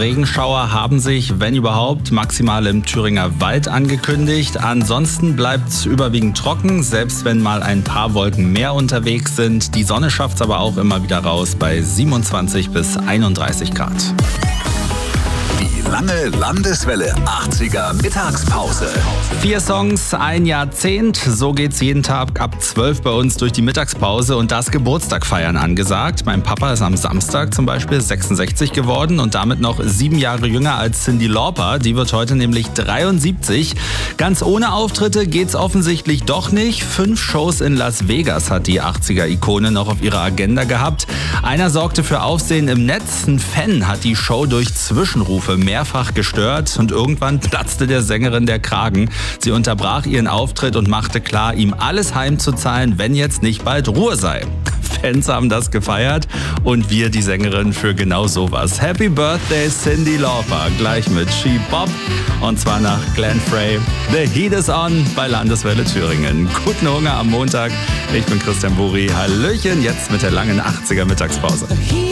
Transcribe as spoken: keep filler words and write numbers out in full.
Regenschauer haben sich, wenn überhaupt, maximal im Thüringer Wald angekündigt. Ansonsten bleibt es überwiegend trocken, selbst wenn mal ein paar Wolken mehr unterwegs sind. Die Sonne schafft es aber auch immer wieder raus bei siebenundzwanzig bis einunddreißig Grad. Die lange Landeswelle achtziger Mittagspause. Vier Songs, ein Jahrzehnt. So geht's jeden Tag ab zwölf bei uns durch die Mittagspause und das Geburtstag feiern angesagt. Mein Papa ist am Samstag zum Beispiel sechsundsechzig geworden und damit noch sieben Jahre jünger als Cyndi Lauper. Die wird heute nämlich dreiundsiebzig. Ganz ohne Auftritte geht's offensichtlich doch nicht. Fünf Shows in Las Vegas hat die achtziger-Ikone noch auf ihrer Agenda gehabt. Einer sorgte für Aufsehen im Netz. Ein Fan hat die Show durch Zwischenrufe mehrfach gestört und irgendwann platzte der Sängerin der Kragen. Sie unterbrach ihren Auftritt und machte klar, ihm alles heimzuzahlen, wenn jetzt nicht bald Ruhe sei. Fans haben das gefeiert und wir die Sängerin für genau sowas. Happy Birthday Cyndi Lauper, gleich mit She Bop und zwar nach Glenn Frey. The Heat is on bei Landeswelle Thüringen. Guten Hunger am Montag. Ich bin Christian Buri. Hallöchen, jetzt mit der langen achtziger Mittagspause.